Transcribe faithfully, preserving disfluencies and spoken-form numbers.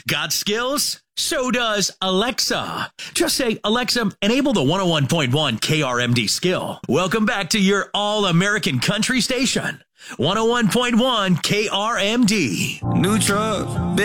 Got skills? So does Alexa. Just say, Alexa, enable the one oh one point one K R M D skill. Welcome back to your all-American country station. one oh one point one K R M D. New truck.